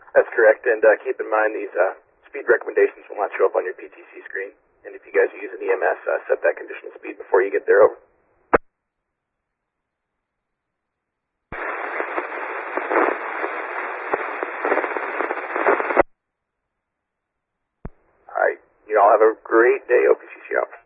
That's correct, and keep in mind these speed recommendations will not show up on your PTC screen. And if you guys are using EMS, set that conditional speed before you get there. Over. All right, you all have a great day. OPCC out.